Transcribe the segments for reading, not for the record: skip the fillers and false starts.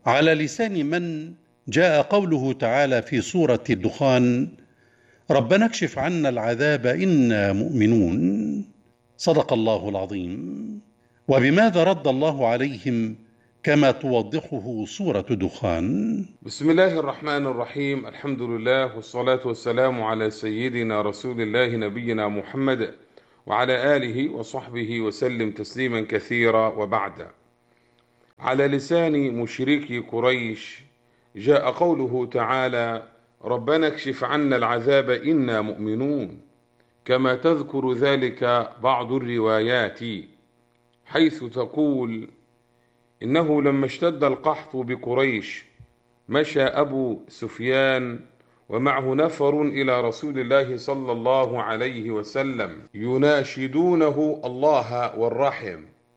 على لسان من جاء قوله تعالى في سورة الدخان: ربنا اكشف عنا العذاب إنا مؤمنون. صدق الله العظيم. وبماذا رد الله عليهم كما توضحه سورة دخان؟ بسم الله الرحمن الرحيم. الحمد لله والصلاة والسلام على سيدنا رسول الله نبينا محمد وعلى آله وصحبه وسلم تسليما كثيرا، وبعد. على لسان مشركي قريش جاء قوله تعالى: ربنا اكشف عنا العذاب إنا مؤمنون، كما تذكر ذلك بعض الروايات، حيث تقول إنه لما اشتد القحط بقريش مشى أبو سفيان ومعه نفر إلى رسول الله صلى الله عليه وسلم يناشدونه الله والرحم،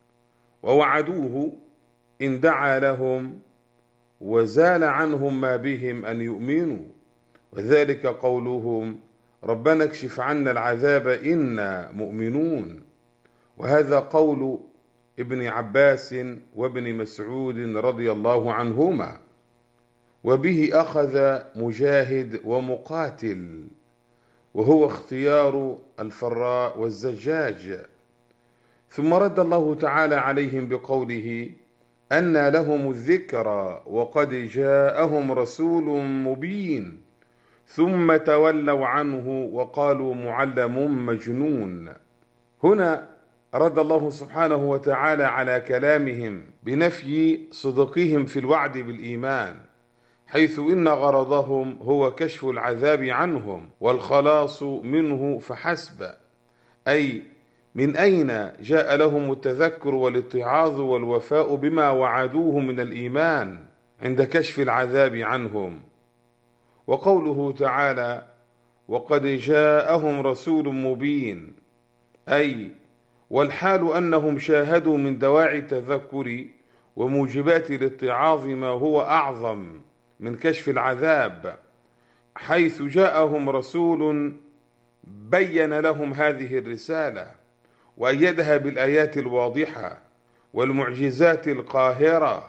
ووعدوه إن دعا لهم وزال عنهم ما بهم أن يؤمنوا، وذلك قولهم: ربنا اكشف عنا العذاب إنا مؤمنون. وهذا قول ابن عباس وابن مسعود رضي الله عنهما، وبه أخذ مجاهد ومقاتل، وهو اختيار الفراء والزجاج. ثم رد الله تعالى عليهم بقوله: أنى لهم الذكرى وقد جاءهم رسول مبين، ثم تولوا عنه وقالوا معلم مجنون. هنا رد الله سبحانه وتعالى على كلامهم بنفي صدقهم في الوعد بالإيمان، حيث إن غرضهم هو كشف العذاب عنهم والخلاص منه فحسب. أي من أين جاء لهم التذكر والاتعاظ والوفاء بما وعدوه من الإيمان عند كشف العذاب عنهم؟ وقوله تعالى: وقد جاءهم رسول مبين، أي والحال أنهم شاهدوا من دواعي التذكر وموجبات الاتعاظ ما هو أعظم من كشف العذاب، حيث جاءهم رسول بين لهم هذه الرسالة وأيدها بالآيات الواضحة والمعجزات القاهرة،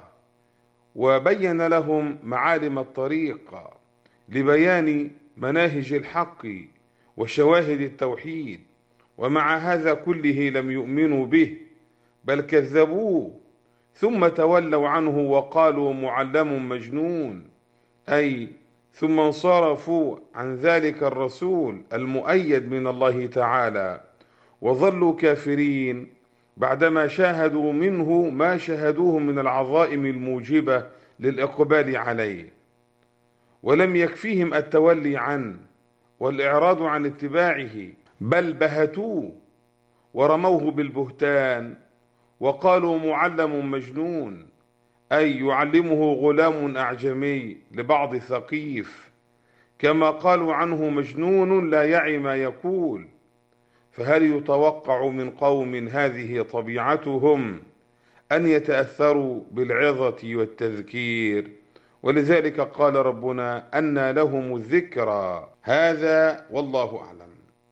وبين لهم معالم الطريق لبيان مناهج الحق وشواهد التوحيد. ومع هذا كله لم يؤمنوا به، بل كذبوه، ثم تولوا عنه وقالوا معلم مجنون، أي ثم انصرفوا عن ذلك الرسول المؤيد من الله تعالى، وظلوا كافرين بعدما شاهدوا منه ما شاهدوه من العظائم الموجبة للإقبال عليه. ولم يكفيهم التولي عنه والإعراض عن اتباعه، بل بهتوه ورموه بالبهتان وقالوا معلم مجنون، أي يعلمه غلام أعجمي لبعض ثقيف، كما قالوا عنه مجنون لا يعي ما يقول. فهل يتوقع من قوم هذه طبيعتهم أن يتأثروا بالعظة والتذكير؟ ولذلك قال ربنا: أنى لهم الذكرى. هذا والله أعلم.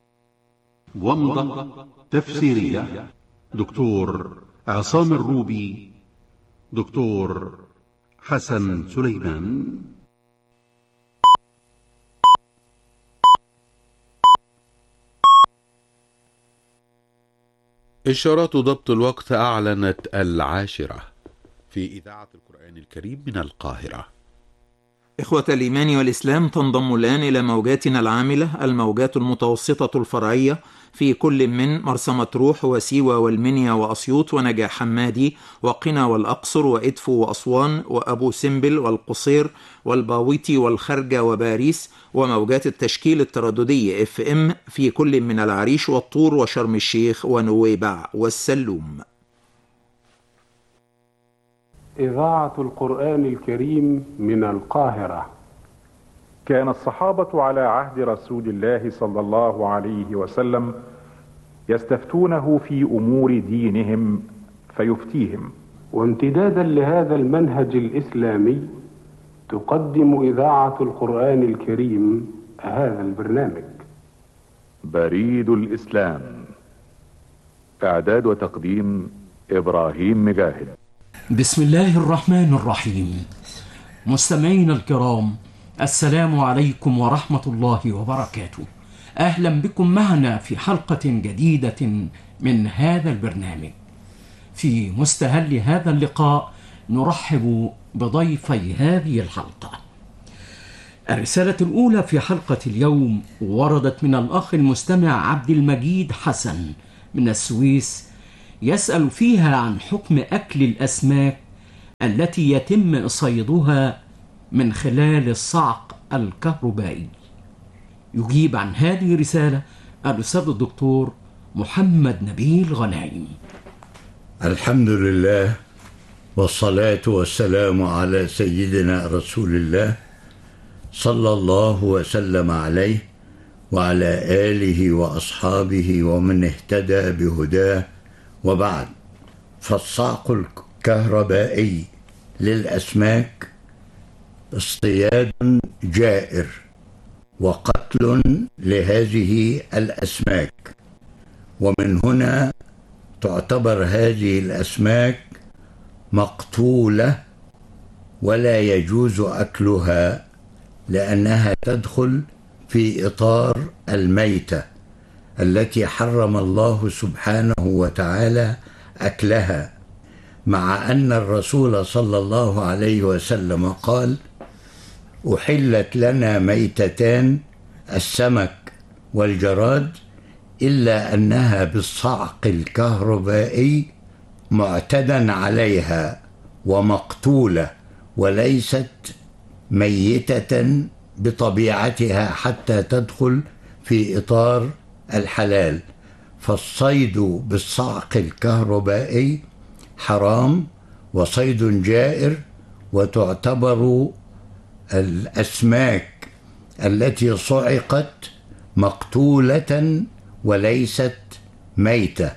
ومضة تفسيرية دكتور عصام الروبي، دكتور حسن سليمان. إشارات ضبط الوقت أعلنت 10:10 في إذاعة القرآن الكريم من القاهرة. إخوة الإيمان والإسلام، تنضم الآن إلى موجاتنا العاملة الموجات المتوسطة الفرعية في كل من مرسى مطروح وسيوة والمنيا وأسيوط ونجع حمادي وقنا والأقصر وإدفو وأسوان وأبو سمبل والقصير والباويتي والخرجة وباريس، وموجات التشكيل الترددي FM في كل من العريش والطور وشرم الشيخ ونويبع والسلوم. إذاعة القرآن الكريم من القاهرة. كان الصحابة على عهد رسول الله صلى الله عليه وسلم يستفتونه في أمور دينهم فيفتيهم. وامتدادا لهذا المنهج الإسلامي تقدم إذاعة القرآن الكريم هذا البرنامج. بريد الإسلام، إعداد وتقديم إبراهيم مجاهد. بسم الله الرحمن الرحيم. مستمعينا الكرام، السلام عليكم ورحمة الله وبركاته. أهلا بكم معنا في حلقة جديدة من هذا البرنامج. في مستهل هذا اللقاء نرحب بضيفي هذه الحلقة. الرسالة الأولى في حلقة اليوم وردت من الأخ المستمع عبد المجيد حسن من السويس، يسأل فيها عن حكم أكل الأسماك التي يتم صيدها من خلال الصعق الكهربائي. يجيب عن هذه الرسالة الأستاذ الدكتور محمد نبيل غنايم. الحمد لله والصلاة والسلام على سيدنا رسول الله صلى الله وسلم عليه وعلى آله وأصحابه ومن اهتدى بهداه، وبعد. فالصعق الكهربائي للأسماك اصطياد جائر وقتل لهذه الأسماك، ومن هنا تعتبر هذه الأسماك مقتولة ولا يجوز أكلها، لأنها تدخل في إطار الميتة التي حرم الله سبحانه وتعالى أكلها، مع أن الرسول صلى الله عليه وسلم قال: أحلت لنا ميتتان، السمك والجراد، إلا أنها بالصعق الكهربائي معتدى عليها ومقتولة، وليست ميتة بطبيعتها حتى تدخل في إطار الحلال. فالصيد بالصعق الكهربائي حرام وصيد جائر، وتعتبر الأسماك التي صعقت مقتولة وليست ميتة.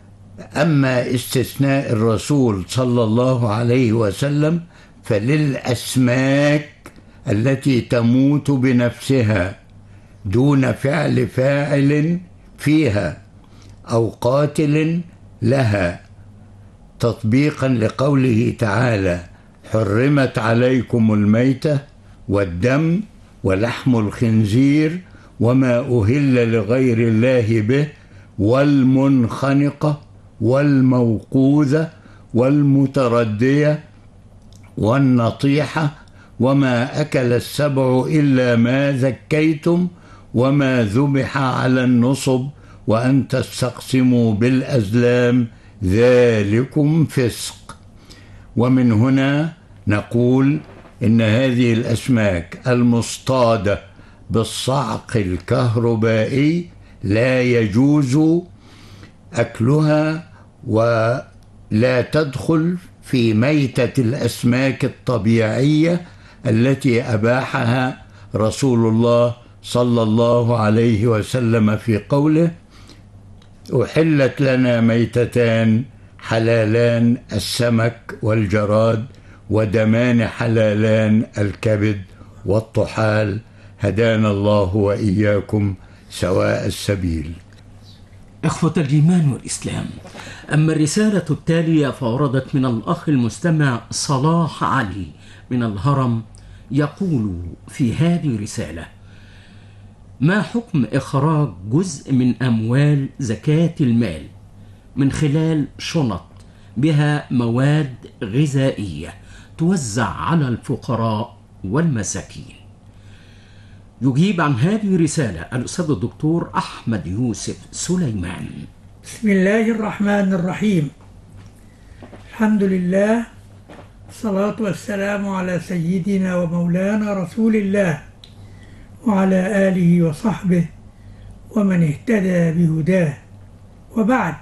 أما استثناء الرسول صلى الله عليه وسلم فللأسماك التي تموت بنفسها دون فعل فاعل فيها أو قاتل لها، تطبيقا لقوله تعالى: حرمت عليكم الميتة والدم ولحم الخنزير وما أهل لغير الله به والمنخنقة والموقوذة والمتردية والنطيحة وما أكل السبع إلا ما ذكيتم وما ذبح على النصب وأن تستقسموا بالأزلام ذلكم فسق. ومن هنا نقول إن هذه الأسماك المصطادة بالصعق الكهربائي لا يجوز أكلها ولا تدخل في ميتة الأسماك الطبيعية التي أباحها رسول الله صلى الله عليه وسلم في قوله: أحلت لنا ميتتان حلالان، السمك والجراد، ودمان حلالان، الكبد والطحال. هدانا الله وإياكم سواء السبيل. إخوة الإيمان والإسلام، أما الرسالة التالية فوردت من الأخ المستمع صلاح علي من الهرم، يقول في هذه الرسالة: ما حكم إخراج جزء من أموال زكاة المال من خلال شنط بها مواد غذائية توزع على الفقراء والمساكين؟ يجيب عن هذه الرسالة الأستاذ الدكتور أحمد يوسف سليمان. بسم الله الرحمن الرحيم. الحمد لله، الصلاة والسلام على سيدنا ومولانا رسول الله وعلى آله وصحبه ومن اهتدى بهداه، وبعد.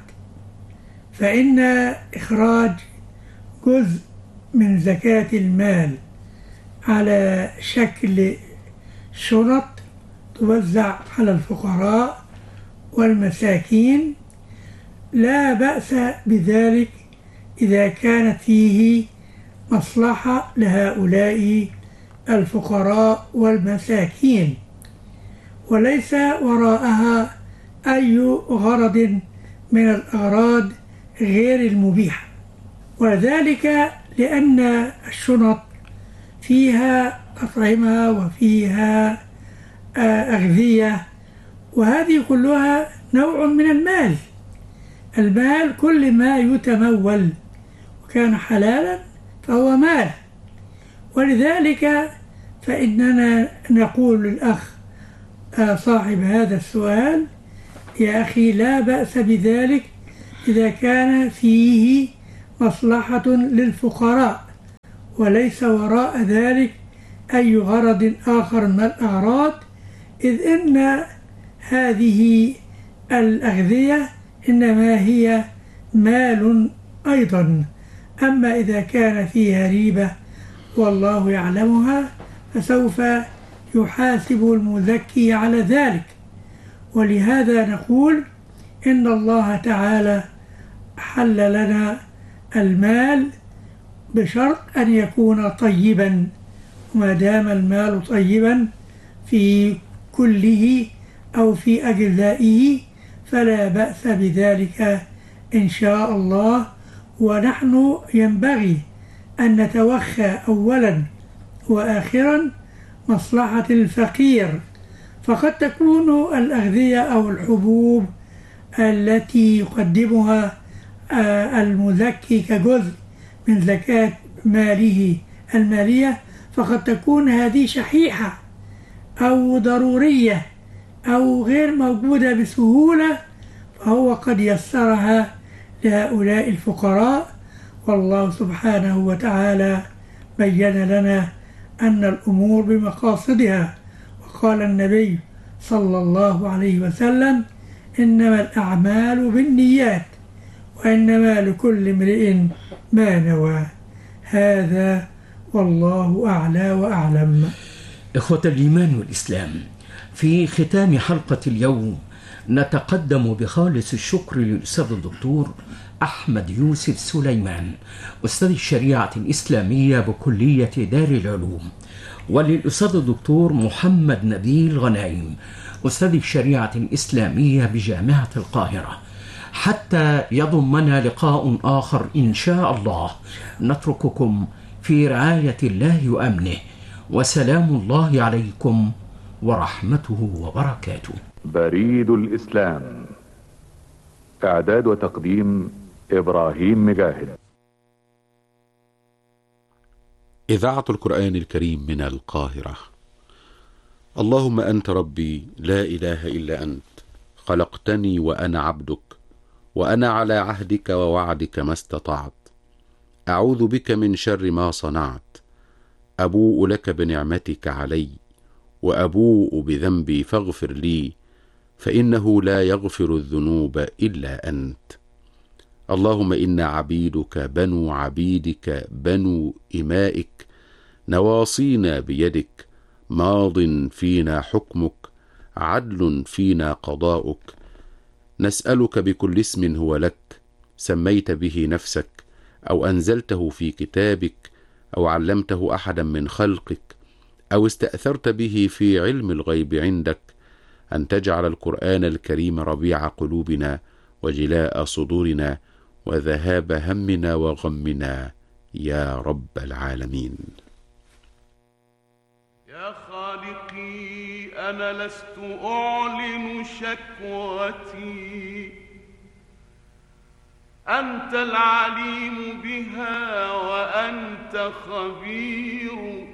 فإن إخراج جزء من زكاة المال على شكل شنط توزع على الفقراء والمساكين لا بأس بذلك إذا كانت فيه مصلحة لهؤلاء الفقراء والمساكين، وليس وراءها أي غرض من الأغراض غير المبيحة، وذلك لأن الشنط فيها أطعمة وفيها أغذية، وهذه كلها نوع من المال. المال كل ما يتمول وكان حلالا فهو مال. ولذلك فإننا نقول للأخ صاحب هذا السؤال: يا أخي لا بأس بذلك إذا كان فيه مصلحة للفقراء وليس وراء ذلك أي غرض آخر من الأغراض، إذ إن هذه الأغذية إنما هي مال أيضا. أما إذا كان فيها ريبة والله يعلمها فسوف يحاسب المزكي على ذلك. ولهذا نقول إن الله تعالى حل لنا المال بشرط أن يكون طيبا، وما دام المال طيبا في كله أو في أجزائه فلا بأس بذلك إن شاء الله. ونحن ينبغي أن نتوخى أولا وآخرا مصلحة الفقير، فقد تكون الأغذية أو الحبوب التي يقدمها المزكي كجزء من زكاة ماله المالية فقد تكون هذه شحيحة أو ضرورية أو غير موجودة بسهولة، فهو قد يسرها لهؤلاء الفقراء. والله سبحانه وتعالى بين لنا أن الأمور بمقاصدها، وقال النبي صلى الله عليه وسلم: إنما الأعمال بالنيات وإنما لكل امرئ ما نوى. هذا والله أعلى وأعلم. إخوة الإيمان والإسلام، في ختام حلقة اليوم نتقدم بخالص الشكر للأستاذ الدكتور أحمد يوسف سليمان، أستاذ الشريعة الإسلامية بكلية دار العلوم، وللأستاذ الدكتور محمد نبيل غنايم، أستاذ الشريعة الإسلامية بجامعة القاهرة. حتى يضمنا لقاء آخر إن شاء الله، نترككم في رعاية الله وأمنه، وسلام الله عليكم ورحمته وبركاته. بريد الإسلام، إعداد وتقديم إبراهيم مجاهد. إذاعة القرآن الكريم من القاهرة. اللهم أنت ربي لا إله إلا أنت، خلقتني وأنا عبدك، وأنا على عهدك ووعدك ما استطعت. أعوذ بك من شر ما صنعت، أبوء لك بنعمتك علي وأبوء بذنبي فاغفر لي، فإنه لا يغفر الذنوب إلا أنت. اللهم إنا عبيدك بنو عبيدك بنو إمائك، نواصينا بيدك، ماض فينا حكمك، عدل فينا قضاؤك. نسألك بكل اسم هو لك، سميت به نفسك أو أنزلته في كتابك أو علمته أحدا من خلقك أو استأثرت به في علم الغيب عندك، أن تجعل القرآن الكريم ربيع قلوبنا وجلاء صدورنا وذهاب همنا وغمنا يا رب العالمين. يا خالقي أنا لست أعلن شكوتي، أنت العليم بها وأنت خبير.